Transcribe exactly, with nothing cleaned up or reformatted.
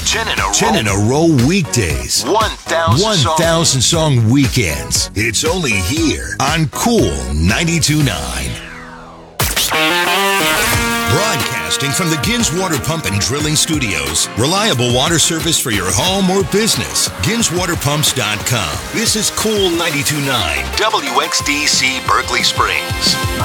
ten in a row. ten in a row weekdays. one thousand song weekends. It's only here on Cool ninety-two point nine. Broadcasting from the Gins Water Pump and Drilling Studios. Reliable water service for your home or business. Gins Water Pumps dot com. This is Cool ninety-two point nine. W X D C Berkeley Springs.